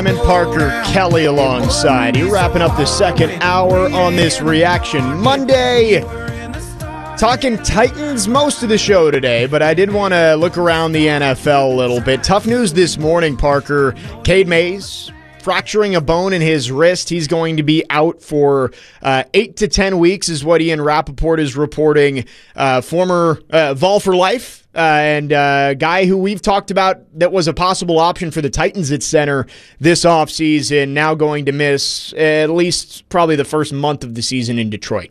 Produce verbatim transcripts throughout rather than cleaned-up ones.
Parker Kelly alongside you, wrapping up the second hour on this Reaction Monday. Talking Titans most of the show today, but I did want to look around the N F L a little bit. Tough news this morning, Parker. Cade Mays fracturing a bone in his wrist. He's going to be out for uh, eight to ten weeks is what Ian Rappaport is reporting. Uh, former uh, Vol for life. Uh, and a uh, guy who we've talked about that was a possible option for the Titans at center this offseason, now going to miss at least probably the first month of the season in Detroit.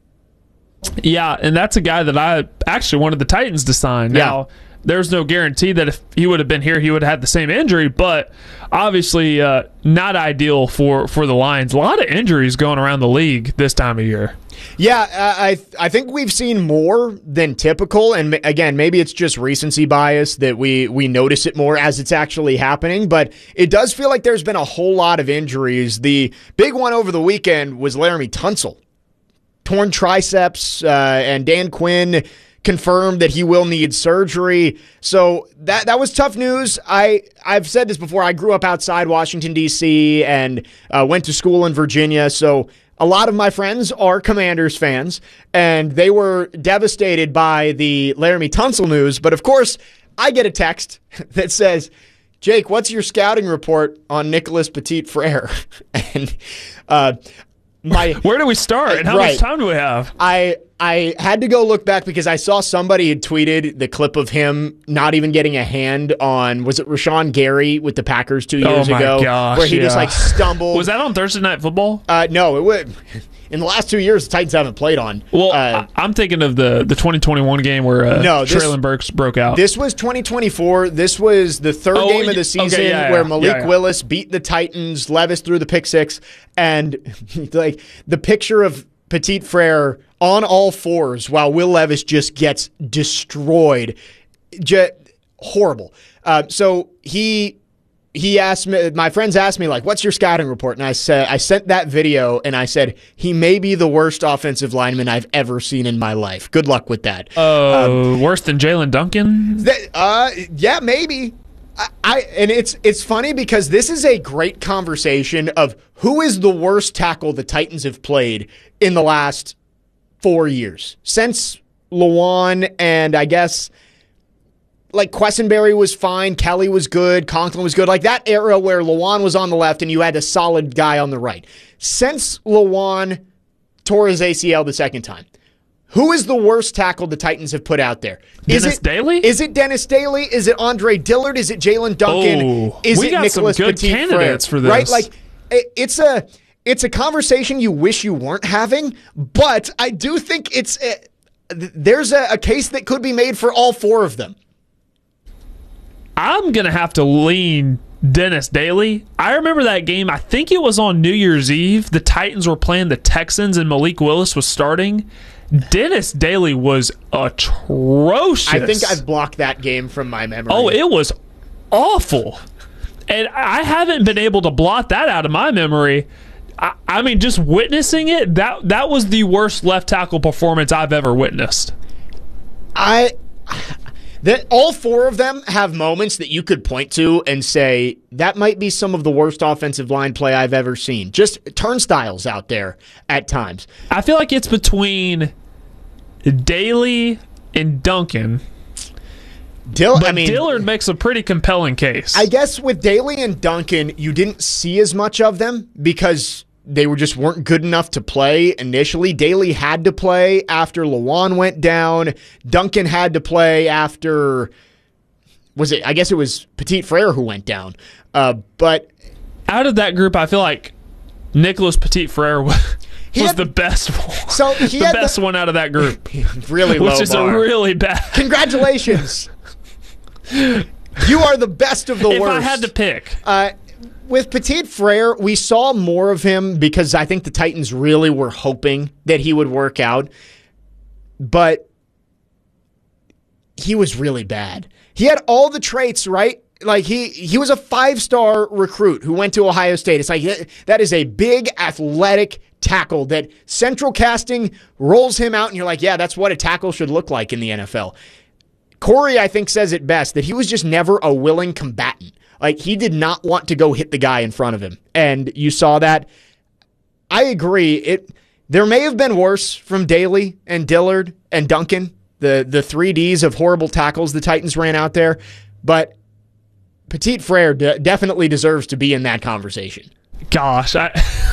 Yeah, and that's a guy that I actually wanted the Titans to sign. Yeah. Now, there's no guarantee that if he would have been here, he would have had the same injury, but obviously uh, not ideal for, for the Lions. A lot of injuries going around the league this time of year. Yeah, I I think we've seen more than typical, and again, maybe it's just recency bias that we, we notice it more as it's actually happening, but it does feel like there's been a whole lot of injuries. The big one over the weekend was Laremy Tunsil. Torn triceps, uh, and Dan Quinn confirmed that he will need surgery. So that that was tough news. I, I've said this before. I grew up outside Washington, D C, and uh, went to school in Virginia, so a lot of my friends are Commanders fans, and they were devastated by the Laremy Tunsil news. But, of course, I get a text that says, Jake, what's your scouting report on Nicholas Petit-Frere? and uh, my Where do we start, and how right, much time do we have? I I had to go look back because I saw somebody had tweeted the clip of him not even getting a hand on, was it Rashawn Gary with the Packers two years oh my ago? Gosh, where he yeah. just like stumbled. Was that on Thursday Night Football? Uh, no, it would. In the last two years, the Titans haven't played on. Well, uh, I, I'm thinking of the, the twenty twenty-one game where uh, no, this, Traylon Burks broke out. This was twenty twenty-four. This was the third oh, game of the season okay, yeah, yeah, where Malik yeah, yeah. Willis beat the Titans. Levis threw the pick six, and like the picture of Petit-Frere on all fours while Will Levis just gets destroyed. Just horrible. Uh, so he he asked me, my friends asked me, like, what's your scouting report? And I said, I sent that video and I said, he may be the worst offensive lineman I've ever seen in my life. Good luck with that. Oh, um, worse than Jalen Duncan? Th- uh, yeah, maybe. I, I and it's it's funny because this is a great conversation of who is the worst tackle the Titans have played in the last four years. Since Lewan and I guess like Quessenberry was fine, Kelly was good, Conklin was good. Like that era where Lewan was on the left and you had a solid guy on the right. Since Lewan tore his A C L the second time, who is the worst tackle the Titans have put out there? Is Dennis it, Daly? Is it Dennis Daly? Is it Andre Dillard? Is it Jalen Duncan? Oh, is we it got Nicholas some good Petit-Frere? candidates for this. Right? Like it, it's a it's a conversation you wish you weren't having, but I do think it's a, there's a, a case that could be made for all four of them. I'm going to have to lean Dennis Daly. I remember that game. I think it was on New Year's Eve. The Titans were playing the Texans and Malik Willis was starting. Dennis Daly was atrocious. I think I've blocked that game from my memory. Oh, it was awful. And I haven't been able to blot that out of my memory. I, I mean, just witnessing it, that that was the worst left tackle performance I've ever witnessed. I... That all four of them have moments that you could point to and say, that might be some of the worst offensive line play I've ever seen. Just turnstiles out there at times. I feel like it's between Daly and Duncan. Dill- but I mean, Dillard makes a pretty compelling case. I guess with Daly and Duncan, you didn't see as much of them because they were just weren't good enough to play initially. Daly had to play after Lewan went down. Duncan had to play after, was it, I guess it was Petit-Frere who went down. Uh, but out of that group, I feel like Nicholas Petit-Frere was, was had, the best one. So he the had best the, one out of that group. Really low Which is bar. a really bad. Congratulations. You are the best of the if worst. If I had to pick. Uh, With Petit-Frere, we saw more of him because I think the Titans really were hoping that he would work out. But he was really bad. He had all the traits, right? Like he he was a five-star recruit who went to Ohio State. It's like that is a big athletic tackle that central casting rolls him out and you're like, yeah, that's what a tackle should look like in the N F L. Corey, I think, says it best, that he was just never a willing combatant. Like, he did not want to go hit the guy in front of him. And you saw that. I agree. It there may have been worse from Daly and Dillard and Duncan, the the three Ds of horrible tackles the Titans ran out there, but Petit Frere de- definitely deserves to be in that conversation. Gosh, I,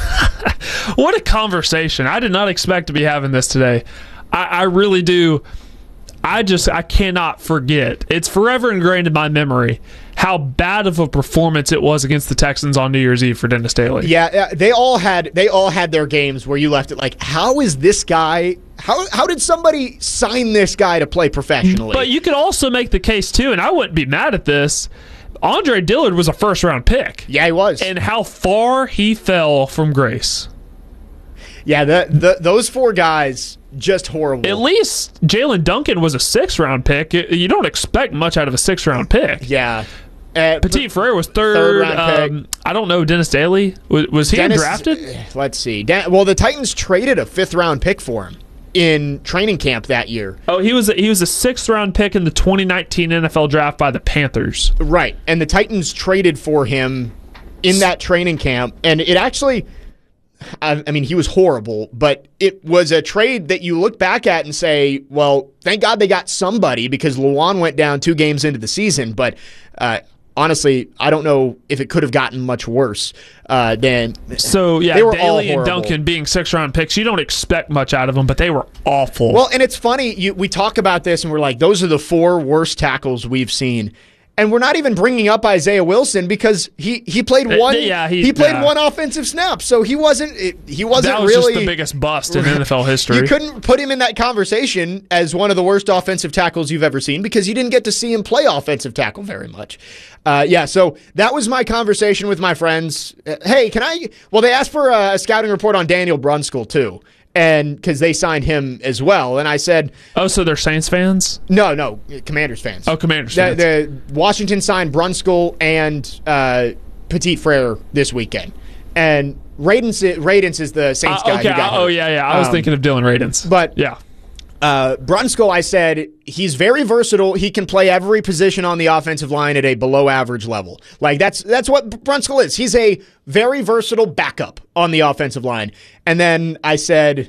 what a conversation. I did not expect to be having this today. I, I really do. I just, I cannot forget. It's forever ingrained in my memory how bad of a performance it was against the Texans on New Year's Eve for Dennis Daly. Yeah, they all had they all had their games where you left it like, how is this guy, how how did somebody sign this guy to play professionally? But you could also make the case, too, and I wouldn't be mad at this, Andre Dillard was a first-round pick. Yeah, he was. And how far he fell from grace. Yeah, the, the those four guys, just horrible. At least Jalen Duncan was a sixth-round pick. You don't expect much out of a sixth-round pick. Yeah. Uh, Petit Frere was third. third round um, I don't know. Dennis Daly, was, was he Dennis, drafted? Let's see. Dan, well, the Titans traded a fifth-round pick for him in training camp that year. Oh, he was a, he was a sixth-round pick in the twenty nineteen N F L draft by the Panthers. Right, and the Titans traded for him in that training camp, and it actually, I, I mean, he was horrible, but it was a trade that you look back at and say, well, thank God they got somebody, because Luan went down two games into the season, but uh, honestly, I don't know if it could have gotten much worse uh, than. So, yeah, they were Daly all and Duncan being six-round picks, you don't expect much out of them, but they were awful. Well, and it's funny, you, we talk about this, and we're like, those are the four worst tackles we've seen. And we're not even bringing up Isaiah Wilson because he, he played one Uh, yeah, he- he played yeah. one offensive snap, so he wasn't it, he wasn't that was really just the biggest bust in N F L history. You couldn't put him in that conversation as one of the worst offensive tackles you've ever seen because you didn't get to see him play offensive tackle very much. Uh, yeah, so that was my conversation with my friends. Uh, hey, can I? Well, they asked for a, a scouting report on Daniel Brunskill too, and because they signed him as well, and I said, oh, so they're Saints fans? no, no, Commanders fans. Oh, Commanders The, fans. the Washington signed Brunskill and uh, Petit Frere this weekend, and Radens, Radens is the Saints Uh, guy. okay. who got Oh, hurt. yeah, yeah. I was Um, thinking of Dylan Radens. but- yeah. Uh, Brunskill, I said, he's very versatile. He can play every position on the offensive line at a below average level. Like that's that's what Brunskill is. He's a very versatile backup on the offensive line. And then I said,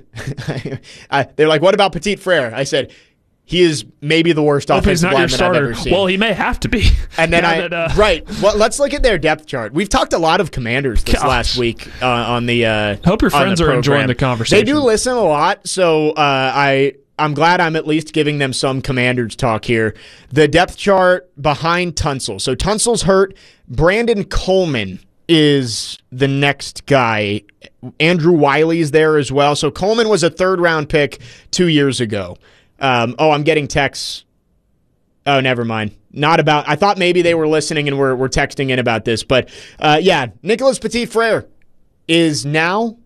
I, they're like, what about Petit Frere? I said, he is maybe the worst Hope he's offensive not your lineman I've starter. ever seen. Well, he may have to be. And then Now I that, uh, right. Well, let's look at their depth chart. We've talked a lot of Commanders this Gosh. last week uh, on the. Uh, Hope your on friends the are enjoying program. the conversation. They do listen a lot, so uh, I I'm glad I'm at least giving them some Commanders talk here. The depth chart behind Tunsil. So Tunsil's hurt. Brandon Coleman is the next guy. Andrew Wiley's there as well. So Coleman was a third round pick two years ago. Um, oh, I'm getting texts. Oh, never mind. Not about. I thought maybe they were listening and were, were texting in about this. But uh, yeah, Nicholas Petit Frere is now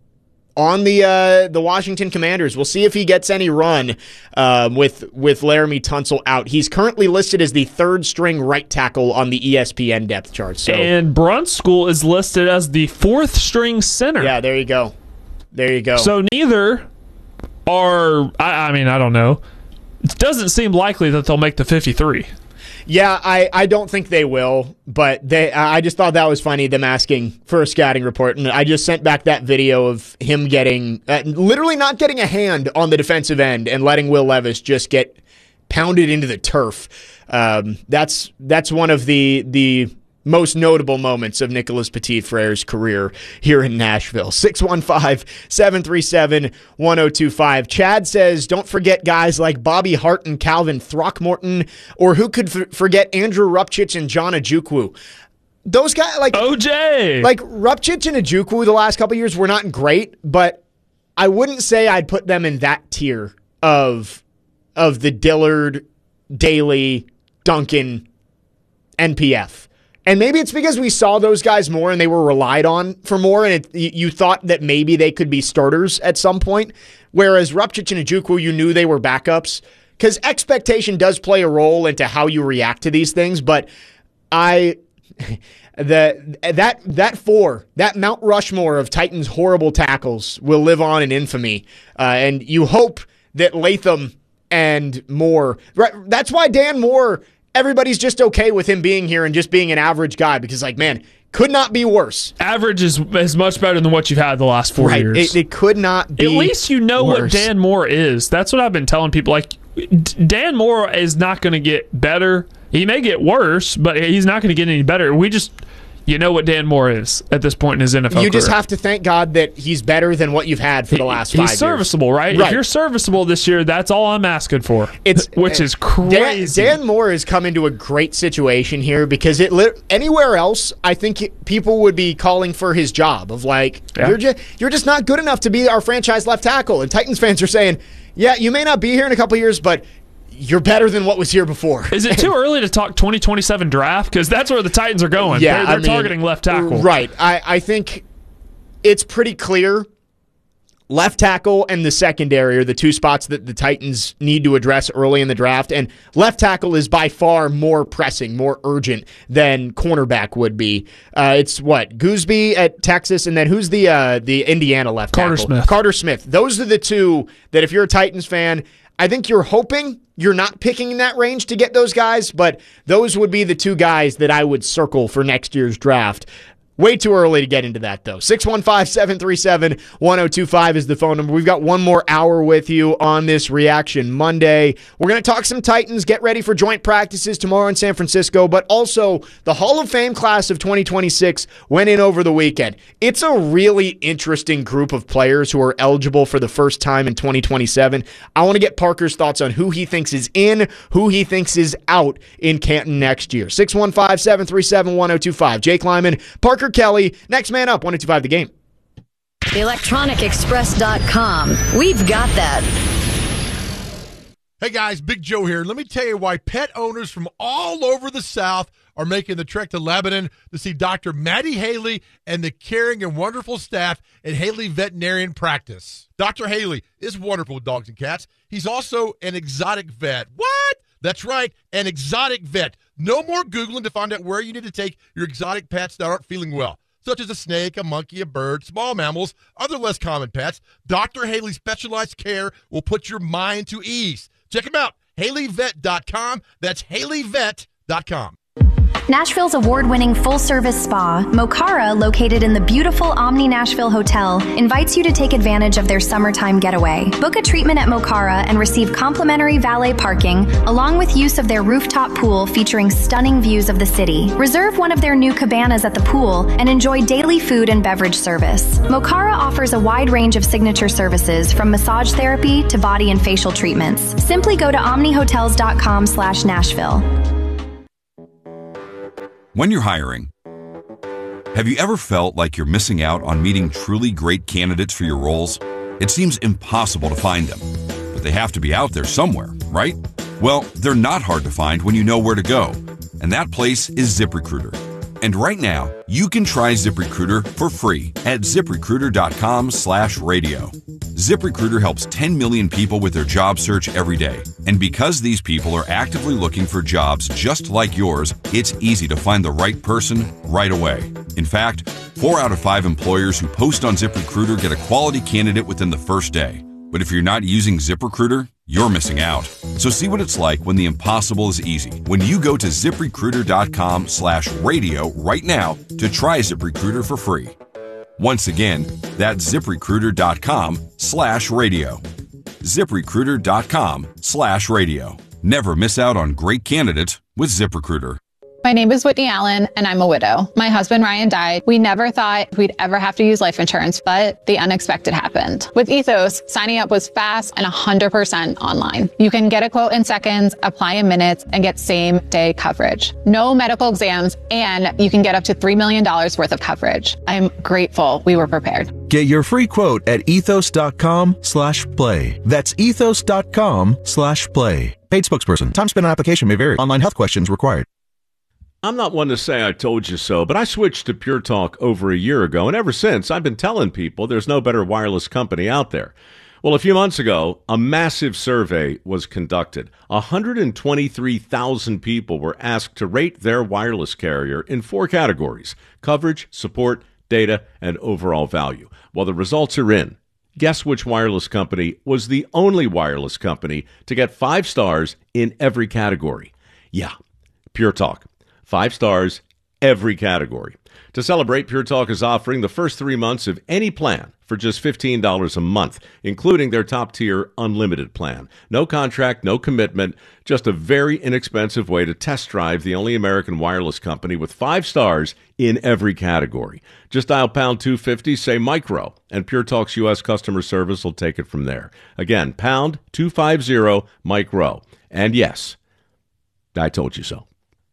on the uh, the Washington Commanders. We'll see if he gets any run uh, with with Laramie Tunsil out. He's currently listed as the third string right tackle on the E S P N depth chart. So And Brunskill is listed as the fourth string center. yeah, there you go. There you go. So neither are, I, I mean, I don't know. It doesn't seem likely that they'll make the fifty-three. Yeah, I, I don't think they will, but they I just thought that was funny, them asking for a scouting report, and I just sent back that video of him getting, uh, literally not getting a hand on the defensive end and letting Will Levis just get pounded into the turf. Um, that's that's one of the the most notable moments of Nicholas Petit Frere's career here in Nashville. six one five, seven three seven, one oh two five. Chad says, don't forget guys like Bobby Hart and Calvin Throckmorton, or who could f- forget Andrew Rupchich and John Ojukwu. Those guys, like, O J! like Rupchich and Ojukwu the last couple of years were not great, but I wouldn't say I'd put them in that tier of, of the Dillard, Daly, Duncan, N P F. And maybe it's because we saw those guys more and they were relied on for more, and it, you thought that maybe they could be starters at some point, whereas Rupchich and Ojukwu, you knew they were backups, because expectation does play a role into how you react to these things, but I... The that that four, that Mount Rushmore of Titans' horrible tackles will live on in infamy, uh, and you hope that Latham and Moore. Right, that's why Dan Moore everybody's just okay with him being here and just being an average guy because, like, man, could not be worse. Average is, is much better than what you've had the last four right. years. It, it could not be At least you know worse. what Dan Moore is. That's what I've been telling people. Like, Dan Moore is not going to get better. He may get worse, but he's not going to get any better. We just... You know what Dan Moore is at this point in his N F L You career. just have to thank God that he's better than what you've had for the last he, five years. He's serviceable, right? right? If you're serviceable this year, that's all I'm asking for. It's which is crazy. Dan, Dan Moore has come into a great situation here because it anywhere else, I think people would be calling for his job of like, yeah. you're just you're just not good enough to be our franchise left tackle. And Titans fans are saying, yeah, you may not be here in a couple years, but you're better than what was here before. Is it too early to talk twenty twenty-seven draft? Because that's where the Titans are going. Yeah, they're, they're I mean, targeting left tackle. Right. I, I think it's pretty clear left tackle and the secondary are the two spots that the Titans need to address early in the draft. And left tackle is by far more pressing, more urgent than cornerback would be. Uh, it's what? Gooseby at Texas, and then who's the uh, the Indiana left Carter tackle? Smith. Carter Smith. Those are the two that if you're a Titans fan, I think you're hoping you're not picking in that range to get those guys, but those would be the two guys that I would circle for next year's draft. Way too early to get into that, though. six one five, seven three seven, one oh two five is the phone number. We've got one more hour with you on this Reaction Monday. We're going to talk some Titans, get ready for joint practices tomorrow in San Francisco, but also the Hall of Fame class of twenty twenty-six went in over the weekend. It's a really interesting group of players who are eligible for the first time in twenty twenty-seven. I want to get Parker's thoughts on who he thinks is in, who he thinks is out in Canton next year. six one five, seven three seven, one oh two five. Jake Lyman, Parker Kelly, next man up, one oh two five The Game. electronic express dot com. We've got that. Hey guys, Big Joe here. Let me tell you why pet owners from all over the South are making the trek to Lebanon to see Doctor Maddie Haley and the caring and wonderful staff at Haley Veterinarian Practice. Doctor Haley is wonderful with dogs and cats. He's also an exotic vet. What? That's right, an exotic vet. No more Googling to find out where you need to take your exotic pets that aren't feeling well, such as a snake, a monkey, a bird, small mammals, other less common pets. Doctor Haley's specialized care will put your mind to ease. Check him out, Haley Vet dot com. That's Haley Vet dot com. Nashville's award-winning full-service spa, Mokara, located in the beautiful Omni Nashville Hotel, invites you to take advantage of their summertime getaway. Book a treatment at Mokara and receive complimentary valet parking, along with use of their rooftop pool featuring stunning views of the city. Reserve one of their new cabanas at the pool and enjoy daily food and beverage service. Mokara offers a wide range of signature services, from massage therapy to body and facial treatments. Simply go to omni hotels dot com slash Nashville. When you're hiring, have you ever felt like you're missing out on meeting truly great candidates for your roles? It seems impossible to find them, but they have to be out there somewhere, right? Well, they're not hard to find when you know where to go, and that place is ZipRecruiter. And right now, you can try ZipRecruiter for free at ziprecruiter dot com slash radio. ZipRecruiter helps ten million people with their job search every day. And because these people are actively looking for jobs just like yours, it's easy to find the right person right away. In fact, four out of five employers who post on ZipRecruiter get a quality candidate within the first day. But if you're not using ZipRecruiter, you're missing out. So see what it's like when the impossible is easy. When you go to ziprecruiter dot com slash radio right now to try ZipRecruiter for free. Once again, that's ziprecruiter dot com slash radio. ziprecruiter dot com slash radio. Never miss out on great candidates with ZipRecruiter. My name is Whitney Allen, and I'm a widow. My husband, Ryan, died. We never thought we'd ever have to use life insurance, but the unexpected happened. With Ethos, signing up was fast and one hundred percent online. You can get a quote in seconds, apply in minutes, and get same-day coverage. No medical exams, and you can get up to three million dollars worth of coverage. I'm grateful we were prepared. Get your free quote at ethos dot com slash play. That's ethos dot com slash play. Paid spokesperson. Time spent on application may vary. Online health questions required. I'm not one to say I told you so, but I switched to Pure Talk over a year ago, and ever since, I've been telling people there's no better wireless company out there. Well, a few months ago, a massive survey was conducted. one hundred twenty-three thousand people were asked to rate their wireless carrier in four categories: coverage, support, data, and overall value. Well, the results are in. Guess which wireless company was the only wireless company to get five stars in every category? Yeah. Pure Talk. Five stars, every category. To celebrate, Pure Talk is offering the first three months of any plan for just fifteen dollars a month, including their top-tier unlimited plan. No contract, no commitment, just a very inexpensive way to test drive the only American wireless company with five stars in every category. Just dial pound two fifty, say micro, and Pure Talk's U S customer service will take it from there. Again, pound two fifty, micro. And yes, I told you so.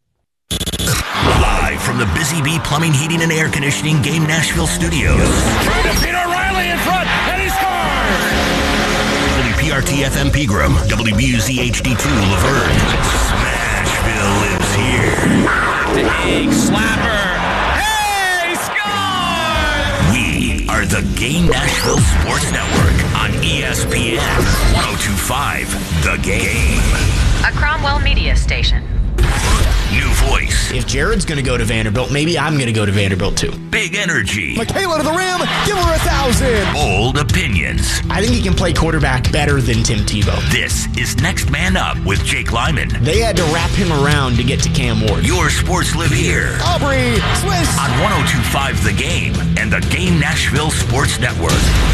Live from the Busy Bee Plumbing, Heating, and Air Conditioning Game Nashville studios. Trying to beat O'Reilly in front, and he scores! W P R T F M Pegram, W B U Z H D two Laverne. Smashville lives here. Big slapper. Hey, he scored! We are the Game Nashville Sports Network on E S P N one oh two point five The Game. A Cromwell Media Station. New voice. If Jared's going to go to Vanderbilt, maybe I'm going to go to Vanderbilt too. Big energy. Michaela to the rim. Give her a thousand. Bold opinions. I think he can play quarterback better than Tim Tebow. This is Next Man Up with Jake Lyman. They had to wrap him around to get to Cam Ward. Your sports live here. Aubrey Swiss. On one oh two point five The Game and the Game Nashville Sports Network.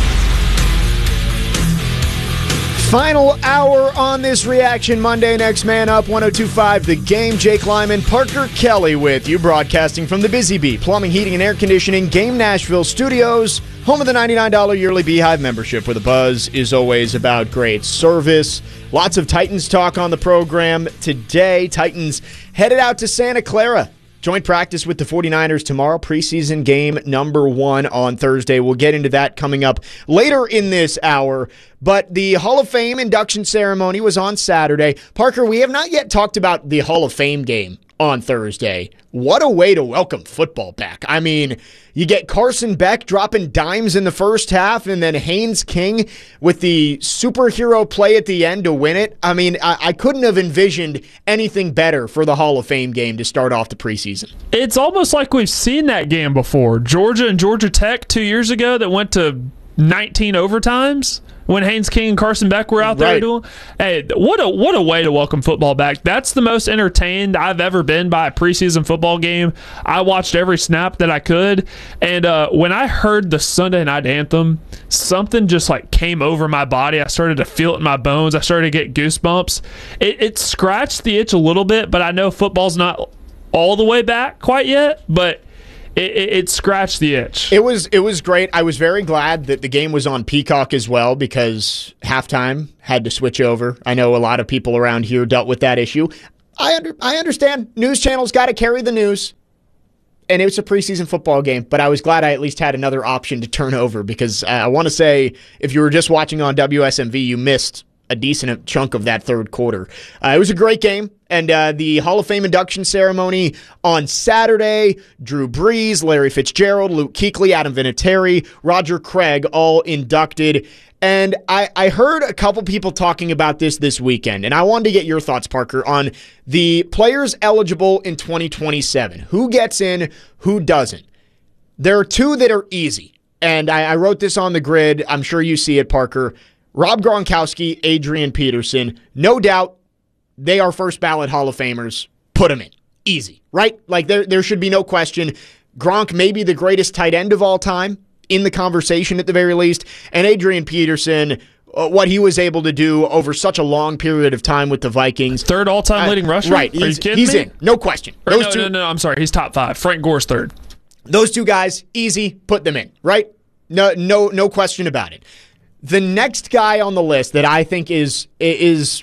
Final hour on this Reaction Monday. Next Man Up, one oh two point five The Game. Jake Lyman, Parker Kelly with you, broadcasting from the Busy Bee Plumbing, Heating, and Air Conditioning Game Nashville studios, home of the ninety-nine dollars yearly Beehive membership, where the buzz is always about great service. Lots of Titans talk on the program today. Titans headed out to Santa Clara. Joint practice with the 49ers tomorrow, preseason game number one on Thursday. We'll get into that coming up later in this hour. But the Hall of Fame induction ceremony was on Saturday. Parker, we have not yet talked about the Hall of Fame game on Thursday. What a way to welcome football back. I mean, you get Carson Beck dropping dimes in the first half, and then Haynes King with the superhero play at the end to win it. I mean, I, I couldn't have envisioned anything better for the Hall of Fame game to start off the preseason. It's almost like we've seen that game before. Georgia and Georgia Tech two years ago that went to nineteen overtimes. When Haynes King and Carson Beck were out there right. doing, hey, what a what a way to welcome football back. That's the most entertained I've ever been by a preseason football game. I watched every snap that I could, and uh, when I heard the Sunday night anthem, something just like came over my body. I started to feel it in my bones. I started to get goosebumps. It, it scratched the itch a little bit, but I know football's not all the way back quite yet, but It, it, it scratched the itch. It was it was great. I was very glad that the game was on Peacock as well, because halftime had to switch over. I know a lot of people around here dealt with that issue. I under, I understand. News channels got to carry the news, and it was a preseason football game, but I was glad I at least had another option to turn over, because uh, I want to say if you were just watching on W S M V, you missed a decent chunk of that third quarter. Uh, it was a great game. And uh, the Hall of Fame induction ceremony on Saturday, Drew Brees, Larry Fitzgerald, Luke Kuechly, Adam Vinatieri, Roger Craig, all inducted. And I, I heard a couple people talking about this this weekend, and I wanted to get your thoughts, Parker, on the players eligible in twenty twenty-seven. Who gets in, who doesn't? There are two that are easy, and I, I wrote this on the grid. I'm sure you see it, Parker. Rob Gronkowski, Adrian Peterson, no doubt they are first ballot Hall of Famers. Put them in. Easy, right? Like there, there should be no question. Gronk may be the greatest tight end of all time, in the conversation at the very least, and Adrian Peterson, uh, what he was able to do over such a long period of time with the Vikings. Third all-time uh, leading rusher? Right. Are He's, you kidding he's me? in. No question. Or Those no, two, no, no, I'm sorry. He's top five. Frank Gore's third. Those two guys, easy. Put them in, right? No, no, no question about it. The next guy on the list that I think is is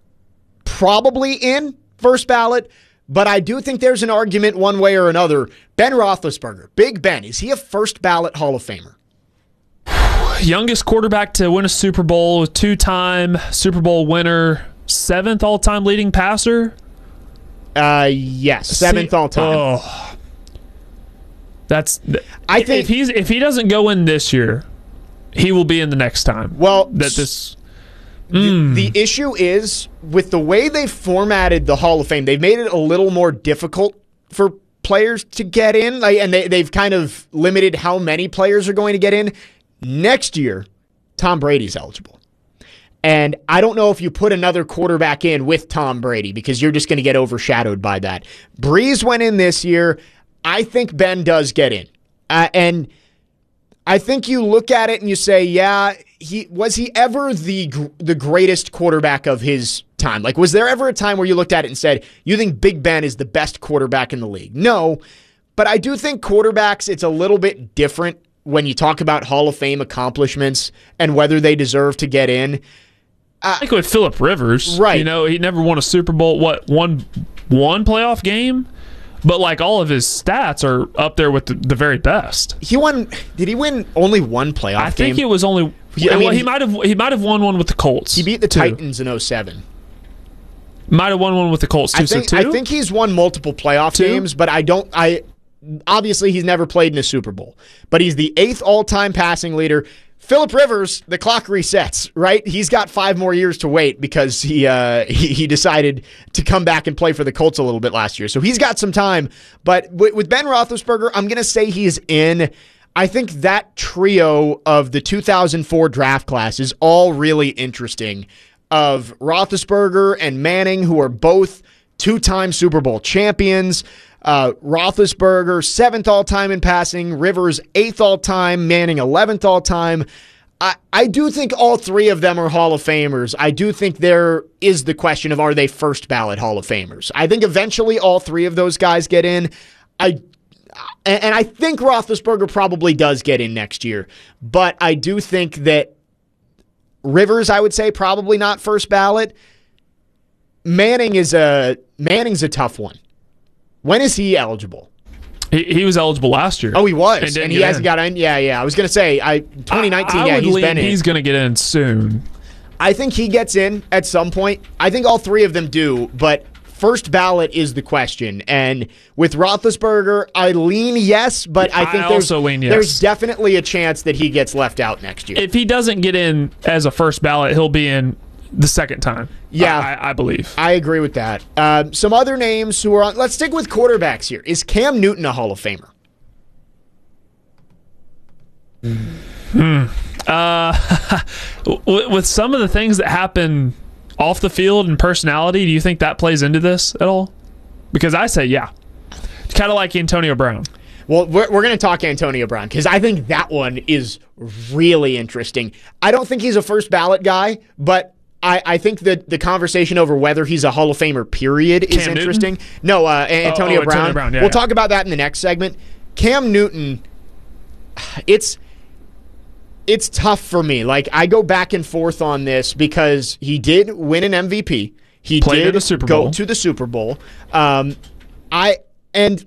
probably in first ballot, but I do think there's an argument one way or another. Ben Roethlisberger, Big Ben, is he a first ballot Hall of Famer? Youngest quarterback to win a Super Bowl, two-time Super Bowl winner, seventh all-time leading passer? Uh, yes, seventh See, all-time. Oh, that's. I think if he's if he doesn't go in this year, he will be in the next time. Well, that this. Mm. The, the issue is with the way they formatted the Hall of Fame, they've made it a little more difficult for players to get in, like, and they, they've kind of limited how many players are going to get in. Next year, Tom Brady's eligible. And I don't know if you put another quarterback in with Tom Brady because you're just going to get overshadowed by that. Breeze went in this year. I think Ben does get in. Uh, and I think you look at it and you say, yeah, he was he ever the the greatest quarterback of his time? Like, was there ever a time where you looked at it and said, you think Big Ben is the best quarterback in the league? No, but I do think quarterbacks, it's a little bit different when you talk about Hall of Fame accomplishments and whether they deserve to get in. Uh, I think with Phillip Rivers, right? You know, he never won a Super Bowl. What, one one playoff game? But like all of his stats are up there with the, the very best. He won. Did he win only one playoff I game? think it was only. Yeah, I well, mean, he might have. He might have won one with the Colts. He beat the too. Titans in oh seven. Might have won one with the Colts too. I think, so two? I think he's won multiple playoff two? games, but I don't. I obviously he's never played in a Super Bowl, but he's the eighth all-time passing leader. Phillip Rivers, the clock resets, right? He's got five more years to wait because he, uh, he he decided to come back and play for the Colts a little bit last year. So he's got some time. But with Ben Roethlisberger, I'm going to say he's in. I think that trio of the two thousand four draft class is all really interesting, of Roethlisberger and Manning, who are both two-time Super Bowl champions. Uh, Roethlisberger, seventh all-time in passing. Rivers, eighth all-time. Manning, eleventh all-time. I, I do think all three of them are Hall of Famers. I do think there is the question of, are they first ballot Hall of Famers? I think eventually all three of those guys get in. I and, and I think Roethlisberger probably does get in next year. But I do think that Rivers, I would say, probably not first ballot. Manning is a Manning's a tough one. When is he eligible? He, he was eligible last year. Oh, he was, and, and he hasn't got in. Yeah, yeah. I was going to say, I twenty nineteen. I, I yeah, would he's lean, been in. He's going to get in soon. I think he gets in at some point. I think all three of them do, but first ballot is the question. And with Roethlisberger, I lean yes, but I think I there's also lean yes. there's definitely a chance that he gets left out next year. If he doesn't get in as a first ballot, he'll be in the second time. Yeah, I, I believe. I agree with that. Um, some other names who are on. Let's stick with quarterbacks here. Is Cam Newton a Hall of Famer? Hmm. Uh, with some of the things that happen off the field and personality, do you think that plays into this at all? Because I say yeah. It's kind of like Antonio Brown. Well, we're, we're going to talk Antonio Brown because I think that one is really interesting. I don't think he's a first ballot guy, but I, I think that the conversation over whether he's a Hall of Famer, period, is Cam interesting. Newton? No, uh, Antonio oh, oh, Brown. Antonio Brown yeah, we'll yeah. talk about that in the next segment. Cam Newton, it's it's tough for me. Like, I go back and forth on this because he did win an M V P. He Played did in the Super go Bowl. to the Super Bowl. Um, I and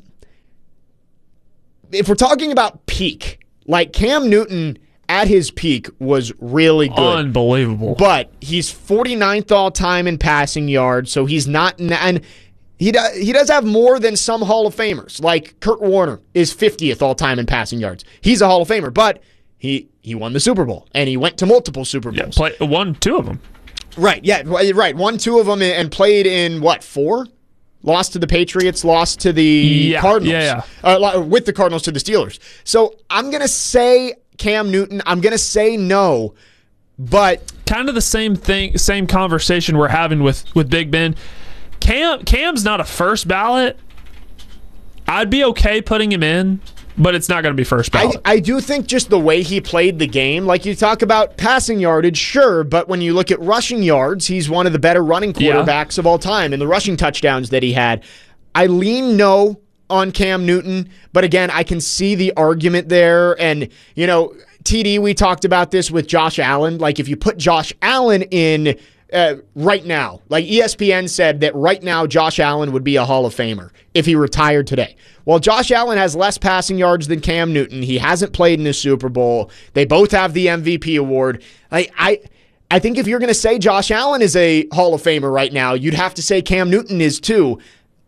if we're talking about peak, like Cam Newton at his peak was really good. Unbelievable. But he's forty-ninth all-time in passing yards, so he's not... And he does, he does have more than some Hall of Famers. Like Kurt Warner is fiftieth all-time in passing yards. He's a Hall of Famer, but he he won the Super Bowl, and he went to multiple Super Bowls. Yeah, play, won two of them. Right, yeah, right. Won two of them and played in, what, four? Lost to the Patriots, lost to the yeah, Cardinals. Yeah, yeah. Uh, with the Cardinals to the Steelers. So I'm going to say Cam Newton. I'm going to say no, but... Kind of the same thing, same conversation we're having with, with Big Ben. Cam Cam's not a first ballot. I'd be okay putting him in, but it's not going to be first ballot. I, I do think just the way he played the game, like you talk about passing yardage, sure, but when you look at rushing yards, he's one of the better running quarterbacks yeah. of all time, and the rushing touchdowns that he had. I lean no on Cam Newton, but again, I can see the argument there, and, you know, T D, we talked about this with Josh Allen. Like, if you put Josh Allen in uh, right now, like E S P N said that right now Josh Allen would be a Hall of Famer if he retired today. Well, Josh Allen has less passing yards than Cam Newton. He hasn't played in the Super Bowl. They both have the M V P award. I, I, I think if you're going to say Josh Allen is a Hall of Famer right now, you'd have to say Cam Newton is too.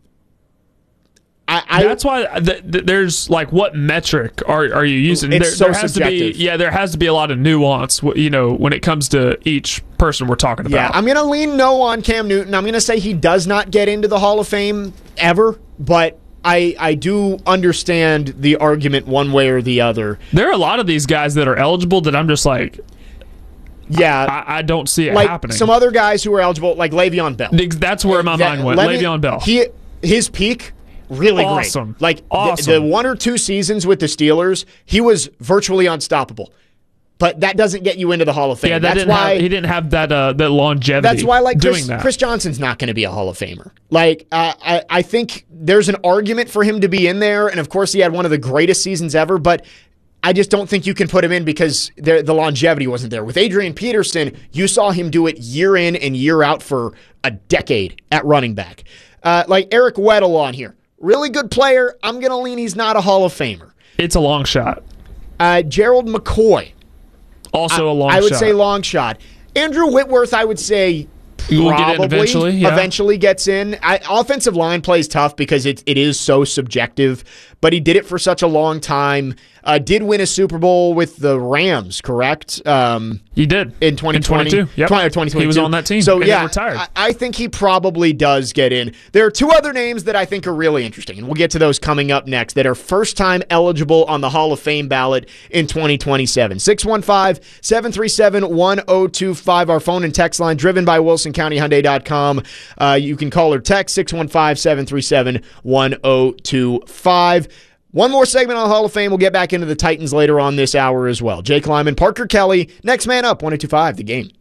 I, I, That's why th- th- there's like, what metric are are you using? It's there, so there has subjective. to be, yeah, there has to be a lot of nuance, you know, when it comes to each person we're talking about. Yeah, I'm going to lean no on Cam Newton. I'm going to say he does not get into the Hall of Fame ever, but I I do understand the argument one way or the other. There are a lot of these guys that are eligible that I'm just like, Yeah. I, I don't see it like happening. Some other guys who are eligible, like Le'Veon Bell. That's where my that, mind went. Leve- Le'Veon Bell. He, his peak, really awesome. great. Like awesome. the, the one or two seasons with the Steelers, he was virtually unstoppable. But that doesn't get you into the Hall of Fame. Yeah, that that's didn't why have, he didn't have that uh, that longevity. That's why, like doing Chris, that. Chris Johnson's not going to be a Hall of Famer. Like uh, I, I think there's an argument for him to be in there, and of course he had one of the greatest seasons ever. But I just don't think you can put him in because the, the longevity wasn't there. With Adrian Peterson, you saw him do it year in and year out for a decade at running back. Uh, like Eric Weddle on here, really good player. I'm going to lean he's not a Hall of Famer. It's a long shot. Uh, Gerald McCoy. Also I, a long I would shot. say long shot. Andrew Whitworth, I would say You will probably get in eventually, yeah. eventually gets in. I, offensive line plays tough because it, it is so subjective, but he did it for such a long time. Uh, did win a Super Bowl with the Rams, correct? Um, he did. In twenty twenty. In twenty-two, yep. twenty, twenty twenty-two. He was on that team So, and yeah, then retired. I, I think he probably does get in. There are two other names that I think are really interesting, and we'll get to those coming up next, that are first-time eligible on the Hall of Fame ballot in twenty twenty-seven. six one five, seven three seven, one oh two five, our phone and text line, driven by Wilson County Hyundai dot com. Uh, you can call or text six one five, seven three seven, one oh two five. One more segment on the Hall of Fame. We'll get back into the Titans later on this hour as well. Jake Lyman, Parker Kelly, next man up, one oh two five, The Game.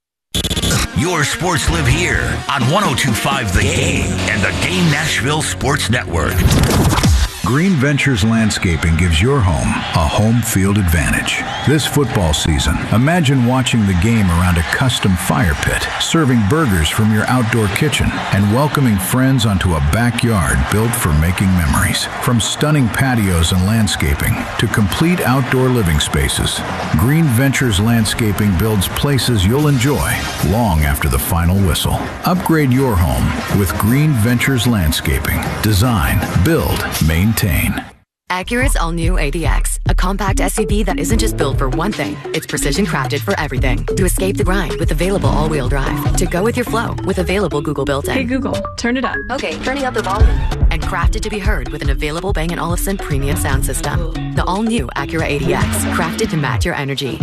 Your sports live here on one oh two five The Game and the Game Nashville Sports Network. Green Ventures Landscaping gives your home a home field advantage. This football season, imagine watching the game around a custom fire pit, serving burgers from your outdoor kitchen, and welcoming friends onto a backyard built for making memories. From stunning patios and landscaping to complete outdoor living spaces, Green Ventures Landscaping builds places you'll enjoy long after the final whistle. Upgrade your home with Green Ventures Landscaping. Design, build, maintain. Acura's all-new A D X, a compact S U V that isn't just built for one thing, it's precision crafted for everything. To escape the grind with available all-wheel drive. To go with your flow with available Google built-in. Hey Google, turn it up. Okay, turning up the volume. And crafted to be heard with an available Bang and Olufsen premium sound system. The all-new Acura A D X, crafted to match your energy.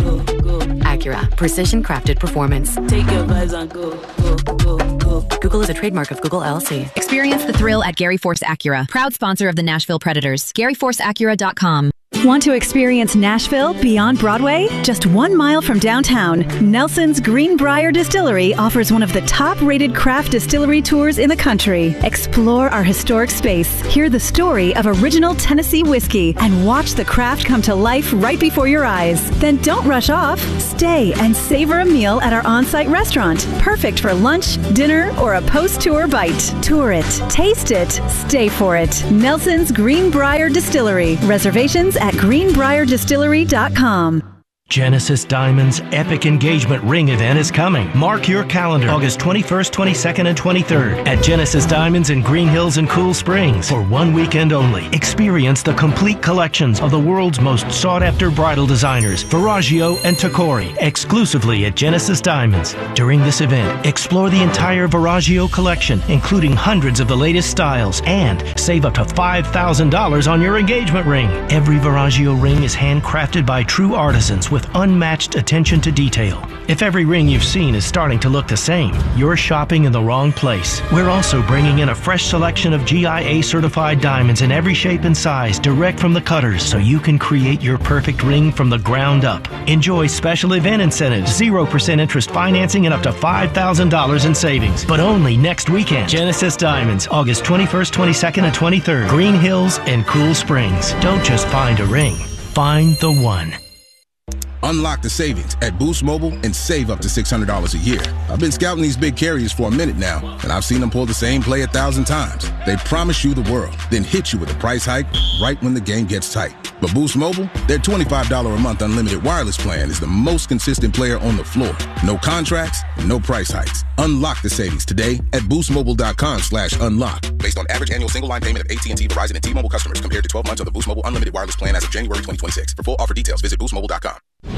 Acura, precision crafted performance. Take your vibes on go, go, go, go. Google is a trademark of Google L L C. Experience the thrill at Gary Force Acura, proud sponsor of the Nashville Predators. Gary Force Acura dot com. Want to experience Nashville beyond Broadway? Just one mile from downtown, Nelson's Greenbrier Distillery offers one of the top-rated craft distillery tours in the country. Explore our historic space, hear the story of original Tennessee whiskey, and watch the craft come to life right before your eyes. Then don't rush off. Stay and savor a meal at our on-site restaurant, perfect for lunch, dinner, or a post-tour bite. Tour it, taste it, stay for it. Nelson's Greenbrier Distillery. Reservations at greenbrier distillery dot com. Genesis Diamonds' epic engagement ring event is coming. Mark your calendar, August twenty-first, twenty-second, and twenty-third at Genesis Diamonds in Green Hills and Cool Springs for one weekend only. Experience the complete collections of the world's most sought-after bridal designers, Verragio and Tacori, exclusively at Genesis Diamonds. During this event, explore the entire Verragio collection, including hundreds of the latest styles, and save up to five thousand dollars on your engagement ring. Every Verragio ring is handcrafted by true artisans with unmatched attention to detail. If every ring you've seen is starting to look the same, you're shopping in the wrong place. We're also bringing in a fresh selection of G I A certified diamonds in every shape and size direct from the cutters so you can create your perfect ring from the ground up. Enjoy special event incentives, zero percent interest financing, and up to five thousand dollars in savings. But only next weekend. Genesis Diamonds, August twenty-first, twenty-second, and twenty-third. Green Hills and Cool Springs. Don't just find a ring. Find the one. Unlock the savings at Boost Mobile and save up to six hundred dollars a year. I've been scouting these big carriers for a minute now, and I've seen them pull the same play a thousand times. They promise you the world, then hit you with a price hike right when the game gets tight. But Boost Mobile, their twenty-five dollars a month unlimited wireless plan is the most consistent player on the floor. No contracts, no price hikes. Unlock the savings today at boostmobile.com slash unlock. Based on average annual single line payment of A T and T, Verizon, and T-Mobile customers compared to twelve months of the Boost Mobile unlimited wireless plan as of January twenty twenty-six. For full offer details, visit boost mobile dot com.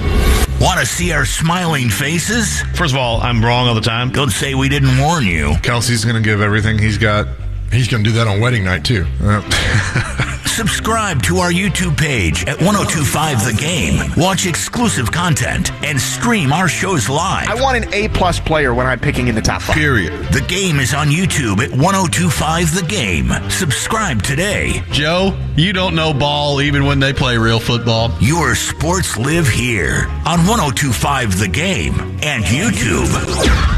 Want to see our smiling faces? First of all, I'm wrong all the time. Don't say we didn't warn you. Kelsey's going to give everything he's got He's going to do that on wedding night, too. Uh, Subscribe to our YouTube page at ten twenty-five The Game. Watch exclusive content and stream our shows live. I want an A-plus player when I'm picking in the top five. Period. The Game is on YouTube at ten twenty-five The Game. Subscribe today. Joe, you don't know ball even when they play real football. Your sports live here on ten twenty-five The Game and YouTube.